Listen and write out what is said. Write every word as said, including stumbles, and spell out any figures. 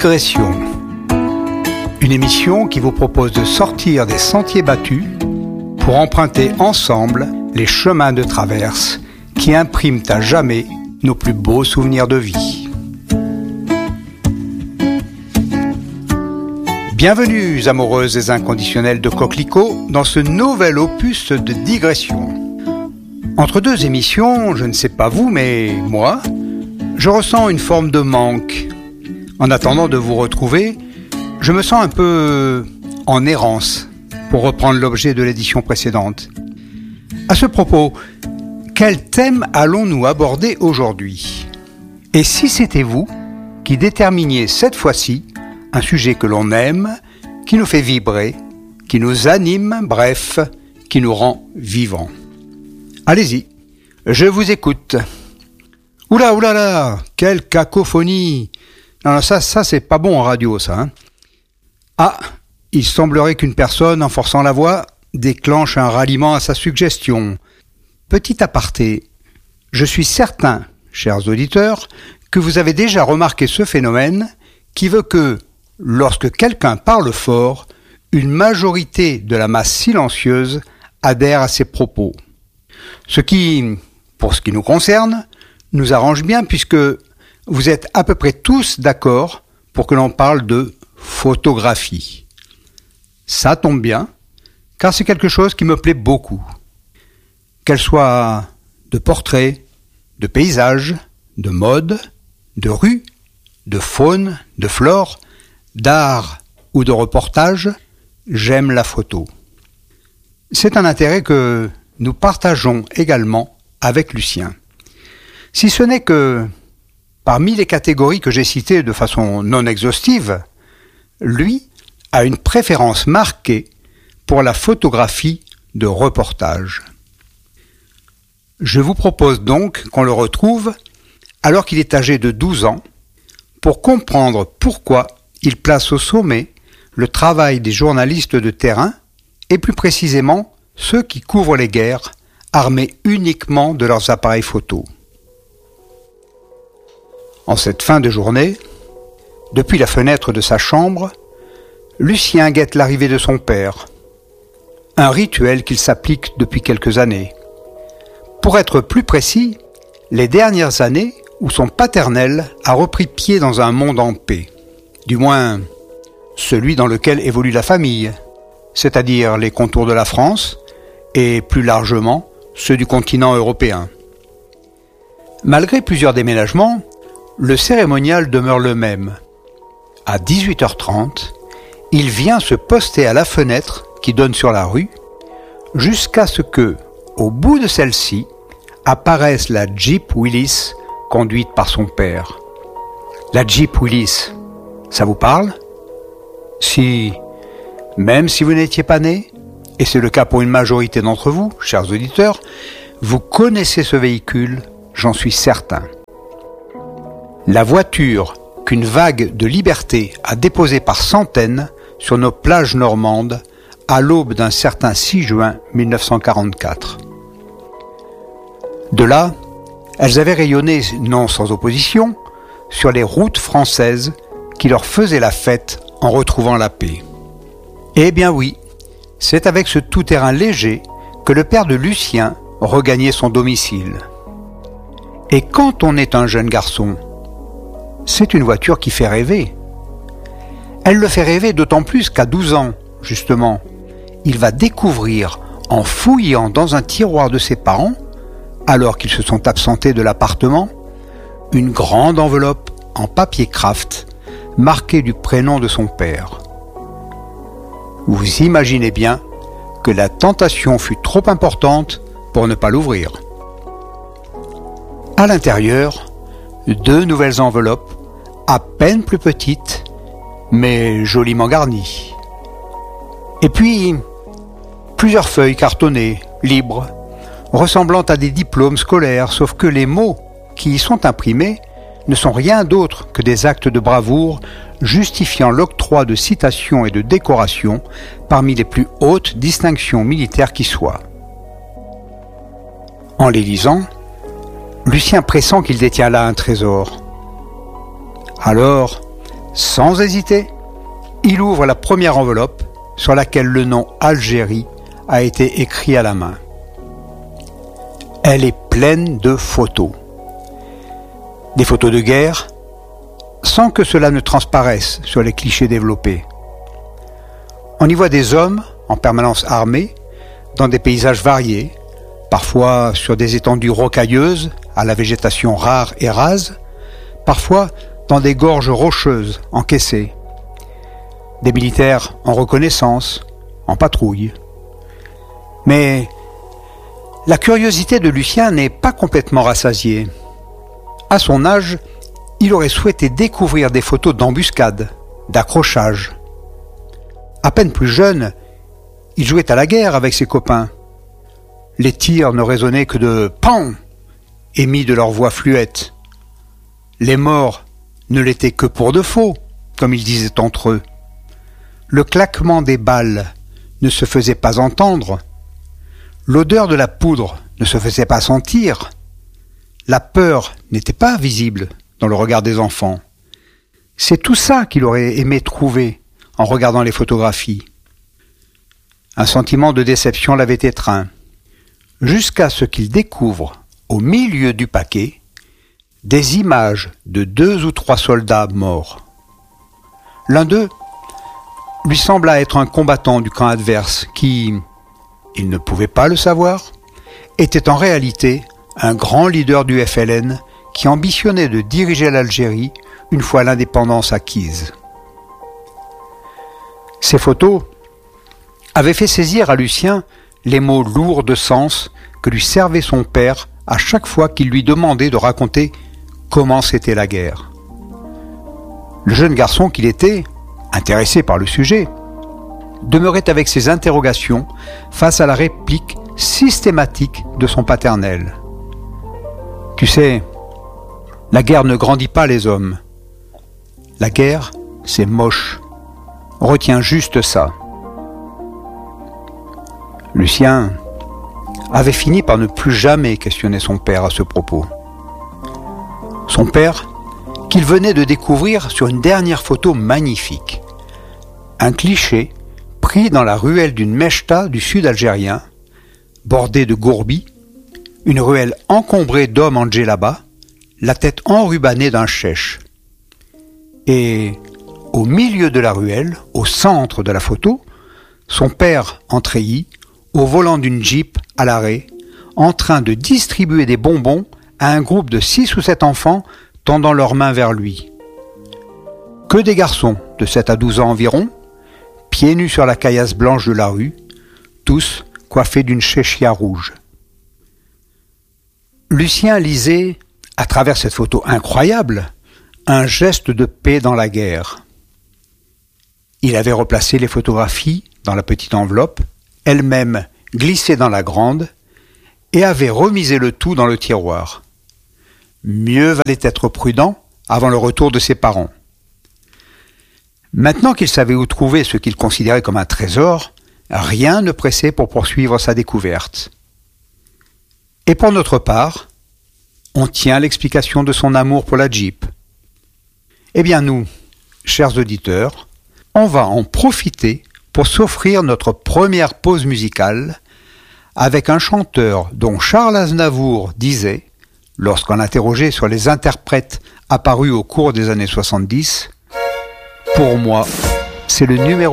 Digression, une émission qui vous propose de sortir des sentiers battus pour emprunter ensemble les chemins de traverse qui impriment à jamais nos plus beaux souvenirs de vie. Bienvenue, amoureuses et inconditionnelles de Coquelicot, dans ce nouvel opus de digression. Entre deux émissions, je ne sais pas vous, mais moi, je ressens une forme de manque. En attendant de vous retrouver, je me sens un peu en errance, pour reprendre l'objet de l'édition précédente. À ce propos, quel thème allons-nous aborder aujourd'hui ? Et si c'était vous qui déterminiez cette fois-ci un sujet que l'on aime, qui nous fait vibrer, qui nous anime, bref, qui nous rend vivants. Allez-y, je vous écoute. Oula, oula là, quelle cacophonie! Non, non, ça, ça c'est pas bon en radio, ça. Hein. Ah, il semblerait qu'une personne, en forçant la voix, déclenche un ralliement à sa suggestion. Petit aparté, je suis certain, chers auditeurs, que vous avez déjà remarqué ce phénomène qui veut que, lorsque quelqu'un parle fort, une majorité de la masse silencieuse adhère à ses propos. Ce qui, pour ce qui nous concerne, nous arrange bien puisque vous êtes à peu près tous d'accord pour que l'on parle de photographie. Ça tombe bien, car c'est quelque chose qui me plaît beaucoup. Qu'elle soit de portraits, de paysages, de mode, de rue, de faune, de flore, d'art ou de reportage, j'aime la photo. C'est un intérêt que nous partageons également avec Lucien. Si ce n'est que, parmi les catégories que j'ai citées de façon non exhaustive, lui a une préférence marquée pour la photographie de reportage. Je vous propose donc qu'on le retrouve alors qu'il est âgé de douze ans pour comprendre pourquoi il place au sommet le travail des journalistes de terrain et plus précisément ceux qui couvrent les guerres armés uniquement de leurs appareils photo. En cette fin de journée, depuis la fenêtre de sa chambre, Lucien guette l'arrivée de son père. Un rituel qu'il s'applique depuis quelques années. Pour être plus précis, les dernières années où son paternel a repris pied dans un monde en paix. Du moins, celui dans lequel évolue la famille, c'est-à-dire les contours de la France et, plus largement, ceux du continent européen. Malgré plusieurs déménagements, le cérémonial demeure le même. À dix-huit heures trente, il vient se poster à la fenêtre qui donne sur la rue, jusqu'à ce que, au bout de celle-ci, apparaisse la Jeep Willys conduite par son père. La Jeep Willys, ça vous parle ? Si, même si vous n'étiez pas né, et c'est le cas pour une majorité d'entre vous, chers auditeurs, vous connaissez ce véhicule, j'en suis certain. La voiture qu'une vague de liberté a déposée par centaines sur nos plages normandes à l'aube d'un certain six juin mille neuf cent quarante-quatre. De là, elles avaient rayonné, non sans opposition, sur les routes françaises qui leur faisaient la fête en retrouvant la paix. Eh bien oui, c'est avec ce tout-terrain léger que le père de Lucien regagnait son domicile. Et quand on est un jeune garçon, c'est une voiture qui fait rêver. Elle le fait rêver d'autant plus qu'à douze ans, justement, il va découvrir, en fouillant dans un tiroir de ses parents, alors qu'ils se sont absentés de l'appartement, une grande enveloppe en papier craft marquée du prénom de son père. Vous imaginez bien que la tentation fut trop importante pour ne pas l'ouvrir. À l'intérieur, deux nouvelles enveloppes, à peine plus petites, mais joliment garnies. Et puis, plusieurs feuilles cartonnées, libres, ressemblant à des diplômes scolaires, sauf que les mots qui y sont imprimés ne sont rien d'autre que des actes de bravoure justifiant l'octroi de citations et de décorations parmi les plus hautes distinctions militaires qui soient. En les lisant, Lucien pressent qu'il détient là un trésor. Alors, Sans hésiter, il ouvre la première enveloppe sur laquelle le nom Algérie a été écrit à la main. Elle est pleine de photos. Des photos de guerre, sans que cela ne transparaisse sur les clichés développés. On y voit des hommes en permanence armés, dans des paysages variés, parfois sur des étendues rocailleuses, à la végétation rare et rase, parfois dans des gorges rocheuses encaissées. Des militaires en reconnaissance, en patrouille. Mais la curiosité de Lucien n'est pas complètement rassasiée. À son âge, il aurait souhaité découvrir des photos d'embuscade, d'accrochage. À peine plus jeune, il jouait à la guerre avec ses copains. Les tirs ne résonnaient que de « pan » émis de leur voix fluette. Les morts ne l'étaient que pour de faux, comme ils disaient entre eux. Le claquement des balles ne se faisait pas entendre. L'odeur de la poudre ne se faisait pas sentir. La peur n'était pas visible dans le regard des enfants. C'est tout ça qu'il aurait aimé trouver en regardant les photographies. Un sentiment de déception l'avait étreint, jusqu'à ce qu'il découvre, au milieu du paquet, des images de deux ou trois soldats morts. L'un d'eux lui sembla être un combattant du camp adverse qui, il ne pouvait pas le savoir, était en réalité un grand leader du F L N qui ambitionnait de diriger l'Algérie une fois l'indépendance acquise. Ces photos avaient fait saisir à Lucien les mots lourds de sens que lui servait son père à chaque fois qu'il lui demandait de raconter comment c'était la guerre. Le jeune garçon qu'il était, intéressé par le sujet, demeurait avec ses interrogations face à la réplique systématique de son paternel. « Tu sais, la guerre ne grandit pas les hommes. La guerre, c'est moche. Retiens juste ça. » Lucien avait fini par ne plus jamais questionner son père à ce propos. Son père, qu'il venait de découvrir sur une dernière photo magnifique. Un cliché pris dans la ruelle d'une mechta du sud algérien, bordée de gourbis, une ruelle encombrée d'hommes en djellaba, la tête enrubannée d'un chèche. Et au milieu de la ruelle, au centre de la photo, son père en treillis, au volant d'une Jeep à l'arrêt, en train de distribuer des bonbons à un groupe de six ou sept enfants tendant leurs mains vers lui. Que des garçons de sept à douze ans environ, pieds nus sur la caillasse blanche de la rue, tous coiffés d'une chéchia rouge. Lucien lisait, à travers cette photo incroyable, un geste de paix dans la guerre. Il avait replacé les photographies dans la petite enveloppe, elle-même glissée dans la grande, et avait remisé le tout dans le tiroir. Mieux valait être prudent avant le retour de ses parents. Maintenant qu'il savait où trouver ce qu'il considérait comme un trésor, rien ne pressait pour poursuivre sa découverte. Et pour notre part, on tient l'explication de son amour pour la Jeep. Eh bien nous, chers auditeurs, on va en profiter pour s'offrir notre première pause musicale avec un chanteur dont Charles Aznavour disait, lorsqu'on l'interrogeait sur les interprètes apparus au cours des années soixante-dix, « Pour moi, c'est le numéro un ».